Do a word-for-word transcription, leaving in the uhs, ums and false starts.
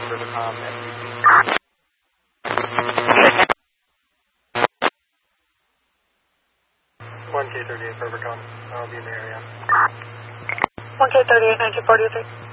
Rivercom S C P. one K thirty-eight Rivercom, I'll be in the area. one K thirty-eight, nineteen forty-three.